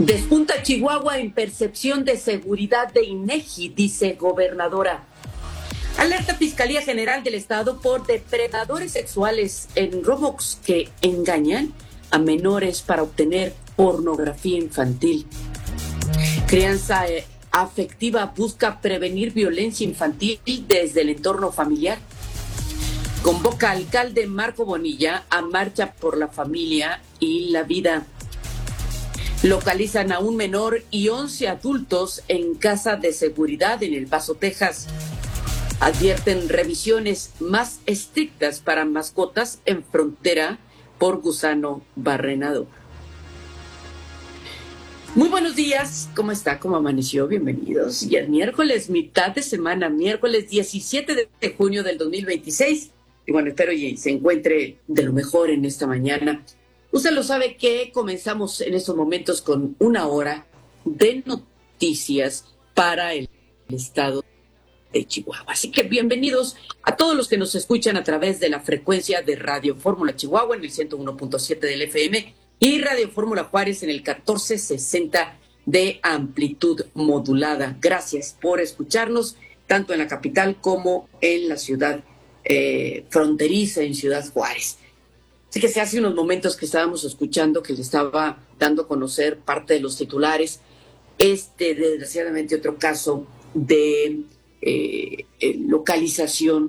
Despunta Chihuahua en percepción de seguridad de INEGI, dice gobernadora. Alerta Fiscalía General del Estado por depredadores sexuales en Roblox que engañan a menores para obtener pornografía infantil. Crianza afectiva busca prevenir violencia infantil desde el entorno familiar. Convoca alcalde Marco Bonilla a marcha por la familia y la vida. Localizan a un menor y 11 adultos en casa de seguridad en El Paso, Texas. Advierten revisiones más estrictas para mascotas en frontera por gusano barrenador. Muy buenos días, ¿cómo está? ¿Cómo amaneció? Bienvenidos. Y el miércoles, mitad de semana, miércoles 17 de junio del 2026. Y bueno, espero y se encuentre de lo mejor en esta mañana. Usted lo sabe que comenzamos en estos momentos con una hora de noticias para el estado de Chihuahua. Así que bienvenidos a todos los que nos escuchan a través de la frecuencia de Radio Fórmula Chihuahua en el 101.7 del FM y Radio Fórmula Juárez en el 1460 de amplitud modulada. Gracias por escucharnos tanto en la capital como en la ciudad fronteriza, en Ciudad Juárez. Así que hace unos momentos que estábamos escuchando que le estaba dando a conocer parte de los titulares, desgraciadamente otro caso de localización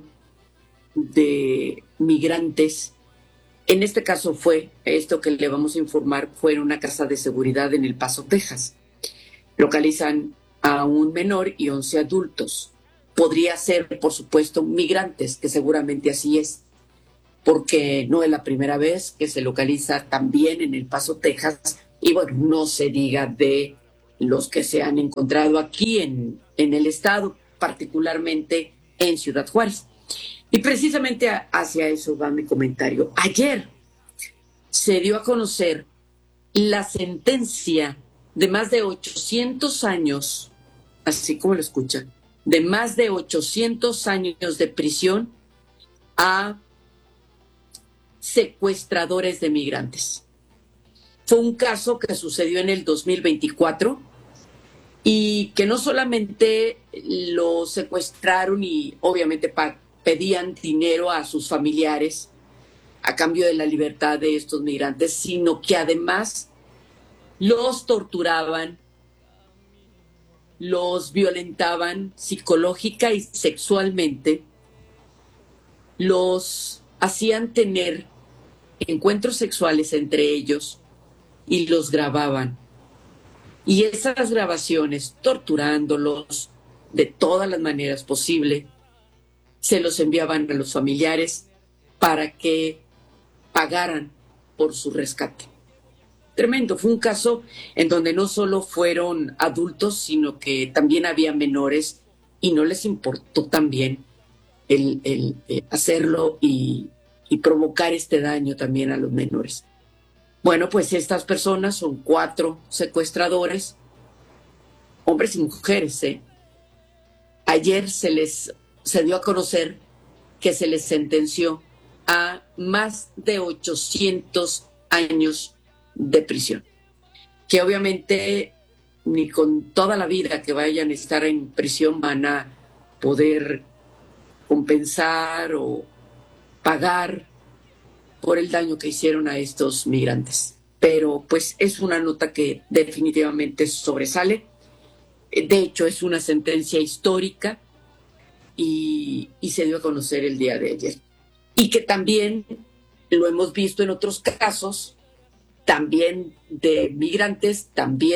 de migrantes. En este caso fue, esto que le vamos a informar, fue en una casa de seguridad en El Paso, Texas. Localizan a un menor y 11 adultos. Podría ser, por supuesto, migrantes, que seguramente así es, porque no es la primera vez que se localiza también en El Paso, Texas, y bueno, no se diga de los que se han encontrado aquí en el estado, particularmente en Ciudad Juárez. Y precisamente hacia eso va mi comentario. Ayer se dio a conocer la sentencia de más de 800 años, así como lo escuchan, de más de 800 años de prisión a secuestradores de migrantes. Fue un caso que sucedió en el 2024 y que no solamente lo secuestraron y obviamente pedían dinero a sus familiares a cambio de la libertad de estos migrantes, sino que además los torturaban, los violentaban psicológica y sexualmente, los hacían tener encuentros sexuales entre ellos y los grababan. Y esas grabaciones, torturándolos de todas las maneras posibles, se los enviaban a los familiares para que pagaran por su rescate. Tremendo, fue un caso en donde no solo fueron adultos, sino que también había menores y no les importó también el hacerlo y provocar este daño también a los menores. Bueno, pues estas personas son 4 secuestradores, hombres y mujeres, Ayer se dio a conocer que se les sentenció a más de 800 años de prisión, que obviamente ni con toda la vida que vayan a estar en prisión van a poder compensar o pagar por el daño que hicieron a estos migrantes. Pero pues es una nota que definitivamente sobresale. De hecho, es una sentencia histórica y se dio a conocer el día de ayer. Y que también lo hemos visto en otros casos, también de migrantes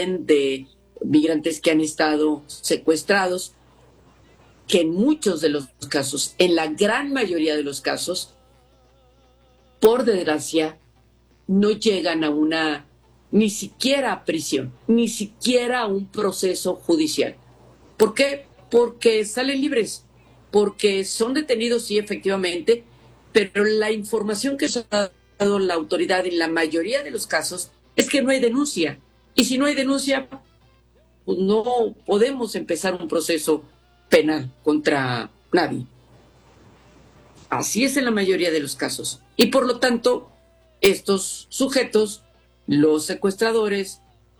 que han estado secuestrados, que en muchos de los casos, en la gran mayoría de los casos, por desgracia, no llegan a ni siquiera a prisión, ni siquiera a un proceso judicial. ¿Por qué? Porque salen libres, porque son detenidos, sí, efectivamente, pero la información que se ha dado la autoridad en la mayoría de los casos es que no hay denuncia. Y si no hay denuncia, pues no podemos empezar un proceso penal contra nadie. Así es en la mayoría de los casos. Y por lo tanto, estos sujetos, los secuestradores,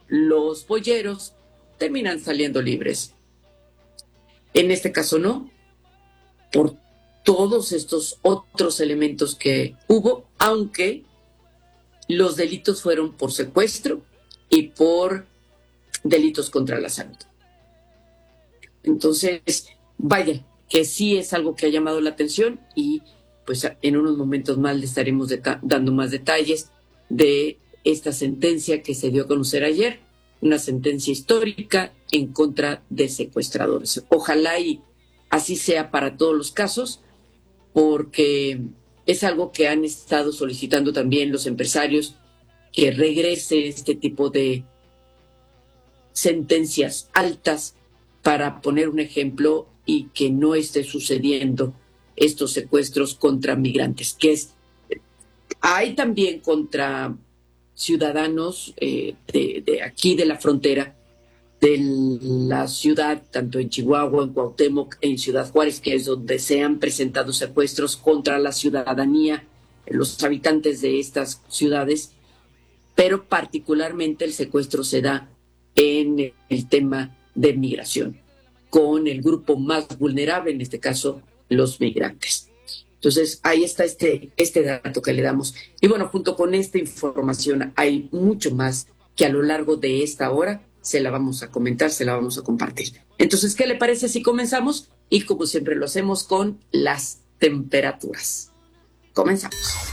los polleros terminan saliendo libres. En este caso no, por todos estos otros elementos que hubo, aunque los delitos fueron por secuestro y por delitos contra la salud. Entonces, vaya, que sí es algo que ha llamado la atención y pues en unos momentos más le estaremos dando más detalles de esta sentencia que se dio a conocer ayer, una sentencia histórica en contra de secuestradores. Ojalá y así sea para todos los casos, porque es algo que han estado solicitando también los empresarios, que regrese este tipo de sentencias altas para poner un ejemplo y que no esté sucediendo estos secuestros contra migrantes, hay también contra ciudadanos de aquí de la frontera, de la ciudad, tanto en Chihuahua, en Cuauhtémoc, en Ciudad Juárez, que es donde se han presentado secuestros contra la ciudadanía, los habitantes de estas ciudades, pero particularmente el secuestro se da en el tema de migración, con el grupo más vulnerable, en este caso, los migrantes. Entonces, ahí está este dato que le damos. Y bueno, junto con esta información hay mucho más que a lo largo de esta hora se la vamos a comentar, se la vamos a compartir. Entonces, ¿qué le parece si comenzamos? Y como siempre lo hacemos con las temperaturas. Comenzamos.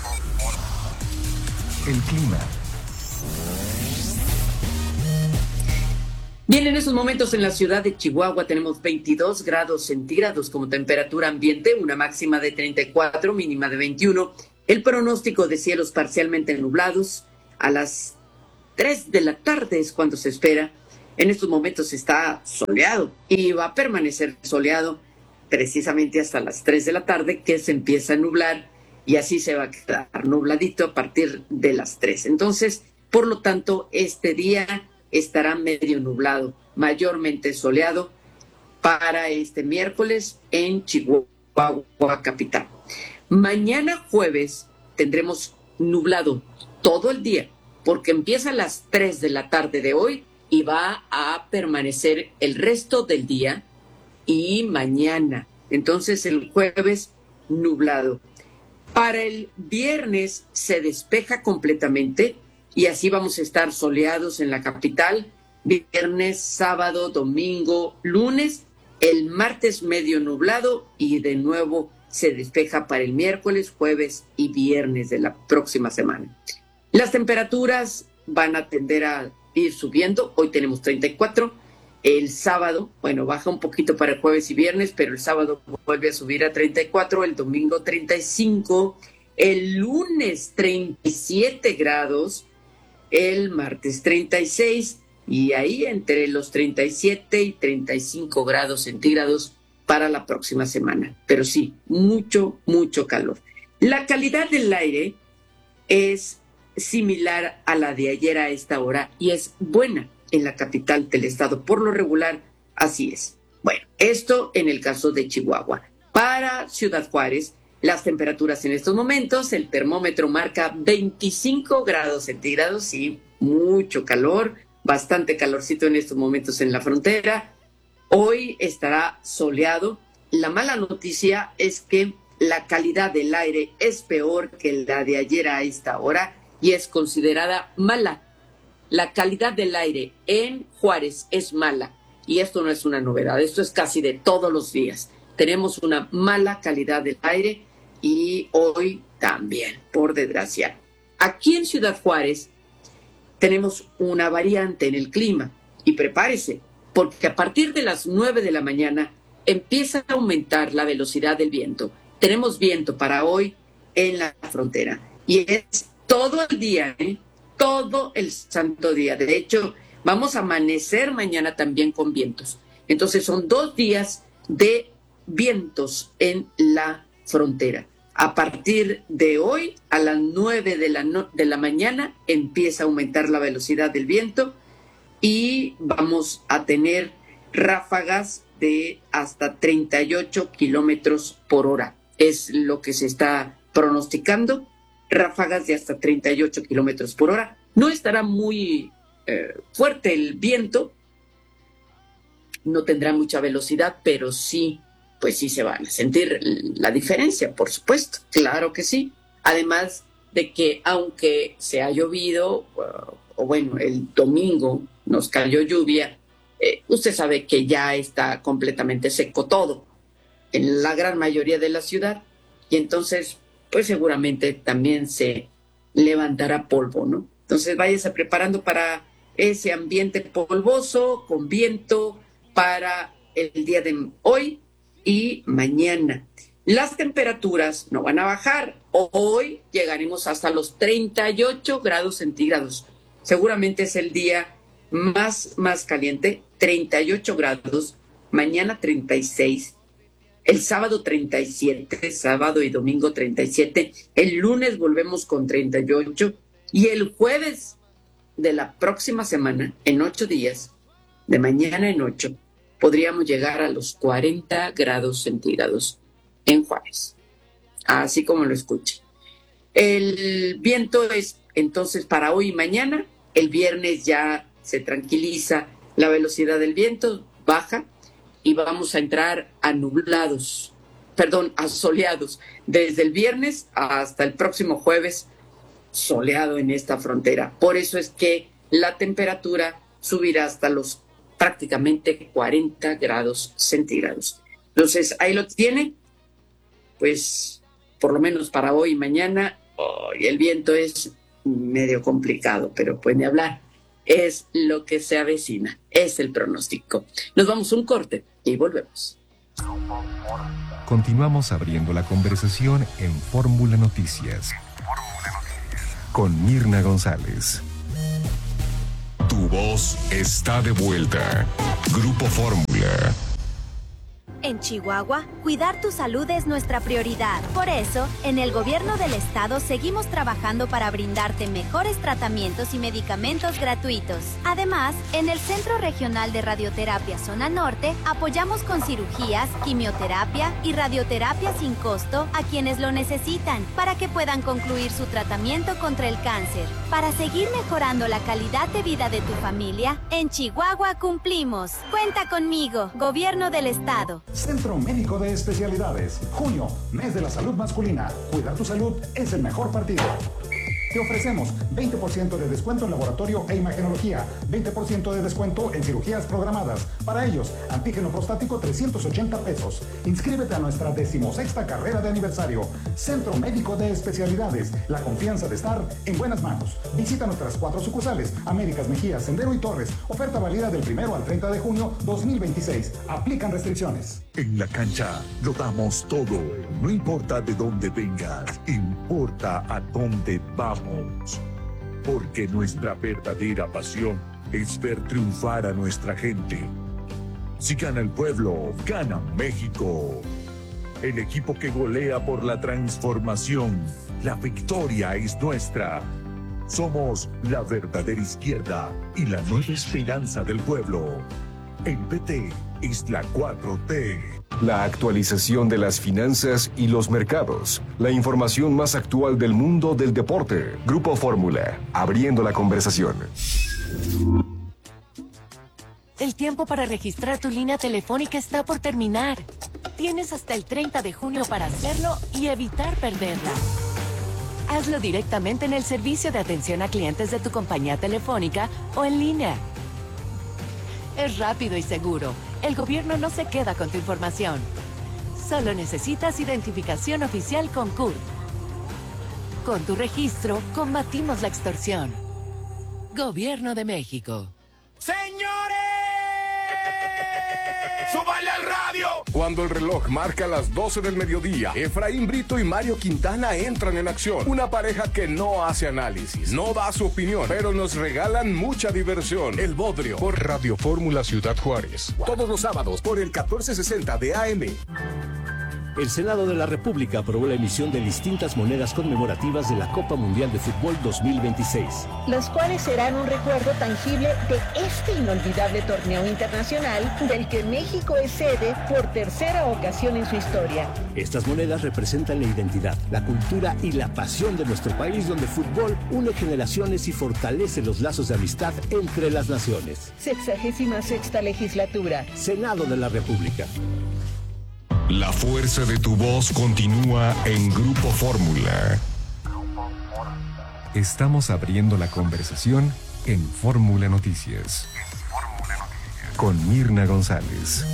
El clima. Bien, en estos momentos en la ciudad de Chihuahua tenemos 22 grados centígrados como temperatura ambiente, una máxima de 34, mínima de 21. El pronóstico de cielos parcialmente nublados a las 3 de la tarde es cuando se espera. En estos momentos está soleado y va a permanecer soleado precisamente hasta las 3 de la tarde, que se empieza a nublar y así se va a quedar nubladito a partir de las 3. Entonces, por lo tanto, este día estará medio nublado, mayormente soleado para este miércoles en Chihuahua capital. Mañana jueves tendremos nublado todo el día, porque empieza a las 3 de la tarde de hoy y va a permanecer el resto del día y mañana. Entonces el jueves nublado. Para el viernes se despeja completamente y así vamos a estar soleados en la capital, viernes, sábado, domingo, lunes, el martes medio nublado y de nuevo se despeja para el miércoles, jueves y viernes de la próxima semana. Las temperaturas van a tender a ir subiendo, hoy tenemos 34, el sábado, bueno, baja un poquito para el jueves y viernes, pero el sábado vuelve a subir a 34, el domingo 35, el lunes 37 grados, el martes 36 y ahí entre los 37 y 35 grados centígrados para la próxima semana. Pero sí, mucho, mucho calor. La calidad del aire es similar a la de ayer a esta hora y es buena en la capital del estado. Por lo regular, así es. Bueno, esto en el caso de Chihuahua. Para Ciudad Juárez, las temperaturas en estos momentos, el termómetro marca 25 grados centígrados, sí, mucho calor, bastante calorcito en estos momentos en la frontera. Hoy estará soleado. La mala noticia es que la calidad del aire es peor que la de ayer a esta hora y es considerada mala. La calidad del aire en Juárez es mala y esto no es una novedad, esto es casi de todos los días. Tenemos una mala calidad del aire y hoy también, por desgracia. Aquí en Ciudad Juárez tenemos una variante en el clima y prepárese, porque a partir de las 9 de la mañana empieza a aumentar la velocidad del viento. Tenemos viento para hoy en la frontera y es todo el día, todo el santo día. De hecho, vamos a amanecer mañana también con vientos. Entonces son 2 días de vientos en la frontera. A partir de hoy, a las 9 de la mañana, empieza a aumentar la velocidad del viento y vamos a tener ráfagas de hasta 38 kilómetros por hora. Es lo que se está pronosticando, ráfagas de hasta 38 kilómetros por hora. No estará muy fuerte el viento, no tendrá mucha velocidad, pero sí, pues sí se van a sentir la diferencia, por supuesto, claro que sí. Además de que aunque se ha llovido, o bueno, el domingo nos cayó lluvia, usted sabe que ya está completamente seco todo en la gran mayoría de la ciudad, y entonces, pues seguramente también se levantará polvo, ¿no? Entonces váyase preparando para ese ambiente polvoso, con viento, para el día de hoy y mañana. Las temperaturas no van a bajar. Hoy llegaremos hasta los 38 grados centígrados. Seguramente es el día más caliente, 38 grados. Mañana 36. El sábado 37, sábado y domingo 37. El lunes volvemos con 38. Y el jueves de la próxima semana, en 8 días, de mañana en 8, podríamos llegar a los 40 grados centígrados en Juárez, así como lo escuche. El viento es entonces para hoy y mañana. El viernes ya se tranquiliza, la velocidad del viento baja y vamos a entrar a soleados. Desde el viernes hasta el próximo jueves, soleado en esta frontera. Por eso es que la temperatura subirá hasta los prácticamente 40 grados centígrados. Entonces, ahí lo tiene. Pues, por lo menos para hoy y mañana, el viento es medio complicado, pero puede hablar. Es lo que se avecina, es el pronóstico. Nos vamos a un corte y volvemos. Continuamos abriendo la conversación en Fórmula Noticias con Mirna González. Tu voz está de vuelta. Grupo Fórmula. En Chihuahua, cuidar tu salud es nuestra prioridad. Por eso, en el gobierno del estado seguimos trabajando para brindarte mejores tratamientos y medicamentos gratuitos. Además, en el Centro Regional de Radioterapia Zona Norte, apoyamos con cirugías, quimioterapia y radioterapia sin costo a quienes lo necesitan para que puedan concluir su tratamiento contra el cáncer. Para seguir mejorando la calidad de vida de tu familia, en Chihuahua cumplimos. Cuenta conmigo, Gobierno del Estado. Centro Médico de Especialidades. Junio, mes de la salud masculina. Cuidar tu salud es el mejor partido. Te ofrecemos 20% de descuento en laboratorio e imagenología, 20% de descuento en cirugías programadas. Para ellos, antígeno prostático 380 pesos. Inscríbete a nuestra 16ª carrera de aniversario. Centro Médico de Especialidades. La confianza de estar en buenas manos. Visita nuestras 4 sucursales: Américas, Mejía, Sendero y Torres. Oferta válida del 1 al 30 de junio 2026. Aplican restricciones. En la cancha lo damos todo. No importa de dónde vengas, importa a dónde vamos. Porque nuestra verdadera pasión es ver triunfar a nuestra gente. Si gana el pueblo, gana México. El equipo que golea por la transformación. La victoria es nuestra. Somos la verdadera izquierda y la nueva esperanza del pueblo. El PT es la 4T. La actualización de las finanzas y los mercados. La información más actual del mundo del deporte. Grupo Fórmula, abriendo la conversación. El tiempo para registrar tu línea telefónica está por terminar. Tienes hasta el 30 de junio para hacerlo y evitar perderla. Hazlo directamente en el servicio de atención a clientes de tu compañía telefónica o en línea. Es rápido y seguro. El gobierno no se queda con tu información. Solo necesitas identificación oficial con CURP. Con tu registro, combatimos la extorsión. Gobierno de México. ¡Señores! ¡Súbale al radio! Cuando el reloj marca las 12 del mediodía, Efraín Brito y Mario Quintana entran en acción. Una pareja que no hace análisis, no da su opinión, pero nos regalan mucha diversión. El Bodrio, por Radio Fórmula Ciudad Juárez. Todos los sábados por el 1460 de AM. El Senado de la República aprobó la emisión de distintas monedas conmemorativas de la Copa Mundial de Fútbol 2026. Las cuales serán un recuerdo tangible de este inolvidable torneo internacional del que México es sede por tercera ocasión en su historia. Estas monedas representan la identidad, la cultura y la pasión de nuestro país, donde el fútbol une generaciones y fortalece los lazos de amistad entre las naciones. 66ª legislatura. Senado de la República. La fuerza de tu voz continúa en Grupo Fórmula. Estamos abriendo la conversación en Fórmula Noticias. Con Mirna González.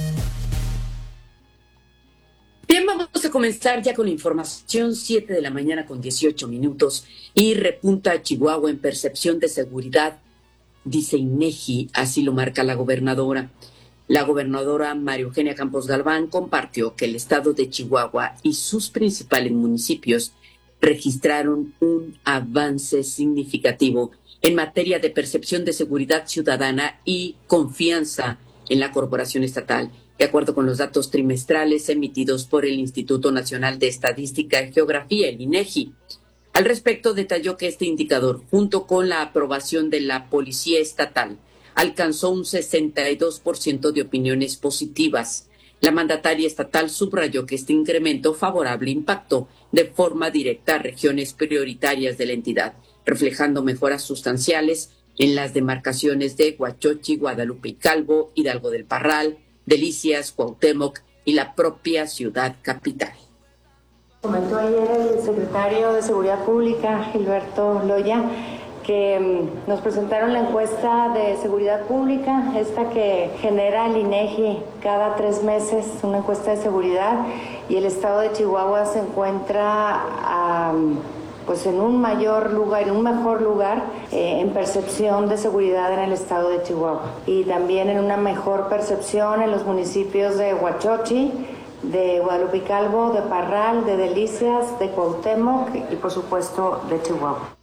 Bien, vamos a comenzar ya con la información. 7 de la mañana con 18 minutos. Y repunta Chihuahua en percepción de seguridad, dice INEGI, así lo marca la gobernadora. La gobernadora María Eugenia Campos Galván compartió que el estado de Chihuahua y sus principales municipios registraron un avance significativo en materia de percepción de seguridad ciudadana y confianza en la corporación estatal, de acuerdo con los datos trimestrales emitidos por el Instituto Nacional de Estadística y Geografía, el INEGI. Al respecto, detalló que este indicador, junto con la aprobación de la Policía Estatal, alcanzó un 62% de opiniones positivas. La mandataria estatal subrayó que este incremento favorable impactó de forma directa a regiones prioritarias de la entidad, reflejando mejoras sustanciales en las demarcaciones de Huachochi, Guadalupe y Calvo, Hidalgo del Parral, Delicias, Cuauhtémoc y la propia ciudad capital. Comentó ayer el secretario de Seguridad Pública, Gilberto Loya, que nos presentaron la encuesta de seguridad pública, esta que genera el INEGI cada 3 meses, una encuesta de seguridad, y el estado de Chihuahua se encuentra pues en un mayor lugar, en un mejor lugar en percepción de seguridad en el estado de Chihuahua, y también en una mejor percepción en los municipios de Huachochi, de Guadalupe y Calvo, de Parral, de Delicias, de Cuauhtémoc y por supuesto de Chihuahua.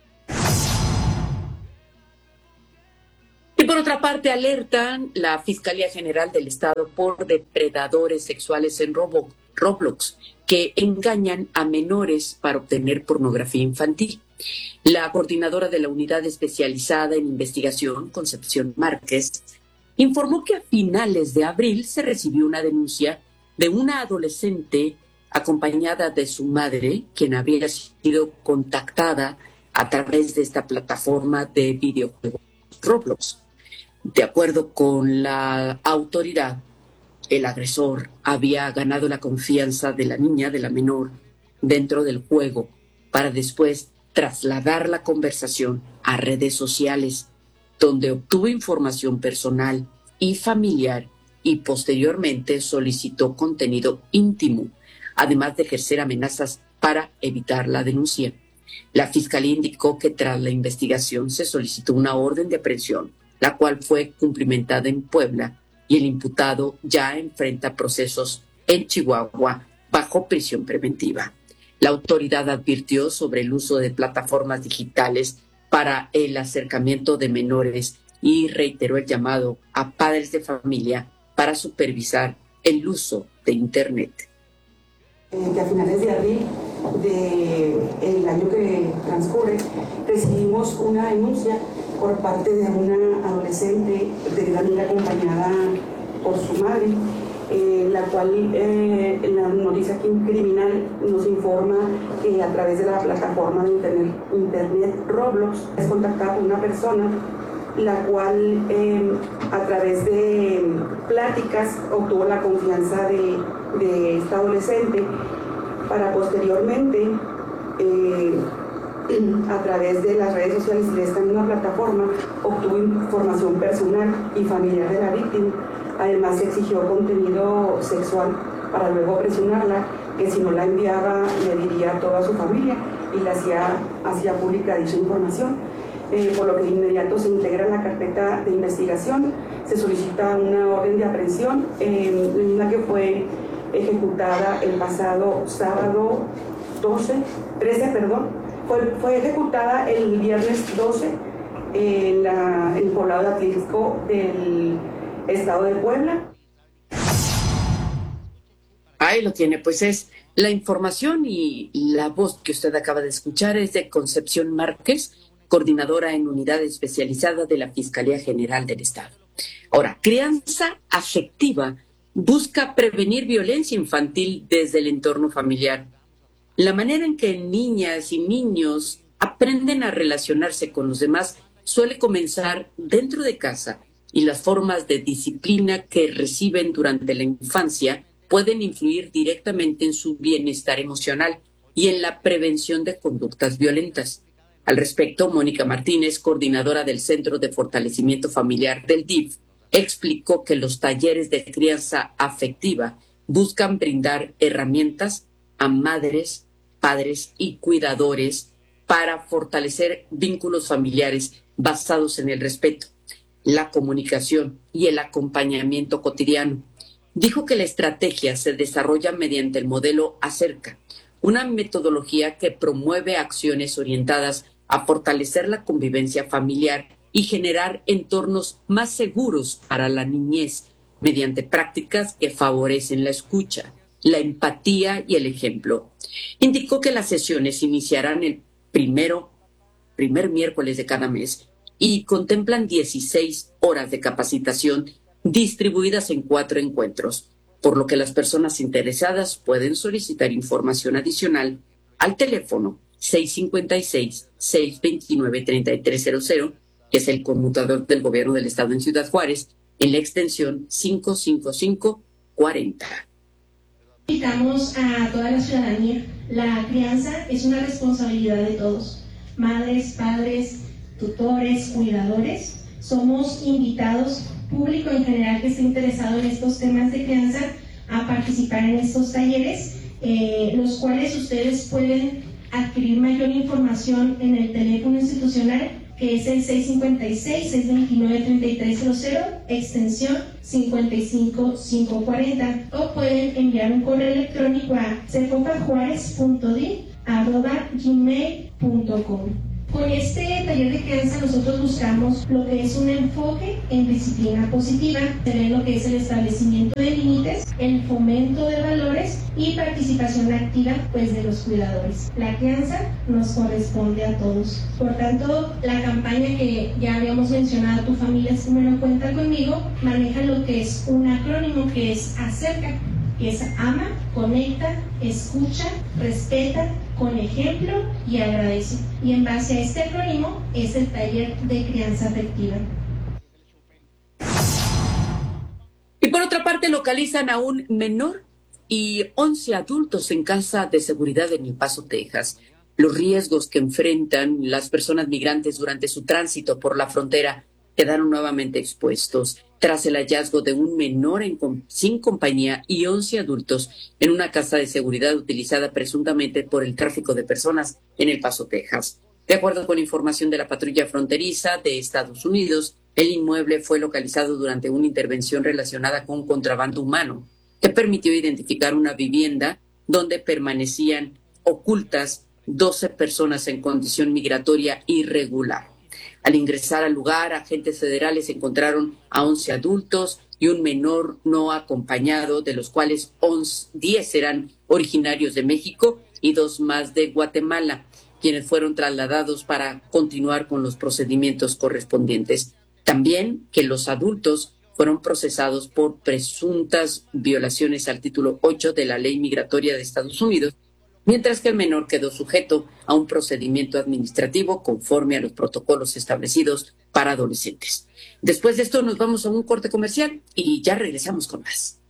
Y por otra parte, alertan la Fiscalía General del Estado por depredadores sexuales en Roblox que engañan a menores para obtener pornografía infantil. La coordinadora de la Unidad Especializada en Investigación, Concepción Márquez, informó que a finales de abril se recibió una denuncia de una adolescente acompañada de su madre, quien había sido contactada a través de esta plataforma de videojuegos Roblox. De acuerdo con la autoridad, el agresor había ganado la confianza de la niña, de la menor, dentro del juego, para después trasladar la conversación a redes sociales, donde obtuvo información personal y familiar y posteriormente solicitó contenido íntimo, además de ejercer amenazas para evitar la denuncia. La Fiscalía indicó que tras la investigación se solicitó una orden de aprehensión, la cual fue cumplimentada en Puebla, y el imputado ya enfrenta procesos en Chihuahua bajo prisión preventiva. La autoridad advirtió sobre el uso de plataformas digitales para el acercamiento de menores y reiteró el llamado a padres de familia para supervisar el uso de Internet. Que a finales de abril del año que transcurre recibimos una denuncia por parte de una adolescente de edad acompañada por su madre, la cual en la noticia criminal nos informa que a través de la plataforma de internet Roblox es contactada por una persona, la cual a través de pláticas obtuvo la confianza de esta adolescente para posteriormente a través de las redes sociales y de esta misma plataforma obtuvo información personal y familiar de la víctima. Además se exigió contenido sexual para luego presionarla, que si no la enviaba le diría a toda su familia, y la hacía pública dicha información. Por lo que de inmediato se integra la carpeta de investigación, se solicita una orden de aprehensión, la que fue ejecutada el pasado sábado 13, fue ejecutada el viernes 12 en el poblado de Atlisco del estado de Puebla. Ahí lo tiene, pues es la información y la voz que usted acaba de escuchar es de Concepción Márquez, coordinadora en unidad especializada de la Fiscalía General del Estado. Ahora, crianza afectiva busca prevenir violencia infantil desde el entorno familiar. La manera en que niñas y niños aprenden a relacionarse con los demás suele comenzar dentro de casa y las formas de disciplina que reciben durante la infancia pueden influir directamente en su bienestar emocional y en la prevención de conductas violentas. Al respecto, Mónica Martínez, coordinadora del Centro de Fortalecimiento Familiar del DIF, explicó que los talleres de crianza afectiva buscan brindar herramientas a madres, padres y cuidadores para fortalecer vínculos familiares basados en el respeto, la comunicación y el acompañamiento cotidiano. Dijo que la estrategia se desarrolla mediante el modelo Acerca, una metodología que promueve acciones orientadas a fortalecer la convivencia familiar y generar entornos más seguros para la niñez mediante prácticas que favorecen la escucha, la empatía y el ejemplo. Indicó que las sesiones iniciarán el primer miércoles de cada mes y contemplan 16 horas de capacitación distribuidas en 4 encuentros, por lo que las personas interesadas pueden solicitar información adicional al teléfono 656-629-3300, que es el conmutador del Gobierno del Estado en Ciudad Juárez, en la extensión 55540. Invitamos a toda la ciudadanía. La crianza es una responsabilidad de todos, madres, padres, tutores, cuidadores. Somos invitados, público en general que esté interesado en estos temas de crianza, a participar en estos talleres, los cuales ustedes pueden adquirir mayor información en el teléfono institucional, que es el 656-629-3300, extensión 55540, o pueden enviar un correo electrónico a cefocajuarez.di@gmail.com. Con este taller de crianza nosotros buscamos lo que es un enfoque en disciplina positiva, tener lo que es el establecimiento de límites, el fomento de valores y participación activa de los cuidadores. La crianza nos corresponde a todos. Por tanto, la campaña que ya habíamos mencionado, Tu familia primero cuenta conmigo, maneja lo que es un acrónimo que es Acerca, que es ama, conecta, escucha, respeta, con ejemplo y agradece. Y en base a este acrónimo es el taller de crianza afectiva. Y por otra parte, localizan a un menor y 11 adultos en casa de seguridad en El Paso, Texas. Los riesgos que enfrentan las personas migrantes durante su tránsito por la frontera quedaron nuevamente expuestos tras el hallazgo de un menor sin compañía y 11 adultos en una casa de seguridad utilizada presuntamente por el tráfico de personas en El Paso, Texas. De acuerdo con información de la patrulla fronteriza de Estados Unidos, el inmueble fue localizado durante una intervención relacionada con contrabando humano, que permitió identificar una vivienda donde permanecían ocultas 12 personas en condición migratoria irregular. Al ingresar al lugar, agentes federales encontraron a 11 adultos y un menor no acompañado, de los cuales 10 eran originarios de México y 2 más de Guatemala, quienes fueron trasladados para continuar con los procedimientos correspondientes. También que los adultos fueron procesados por presuntas violaciones al título 8 de la Ley Migratoria de Estados Unidos, mientras que el menor quedó sujeto a un procedimiento administrativo conforme a los protocolos establecidos para adolescentes. Después de esto nos vamos a un corte comercial y ya regresamos con más.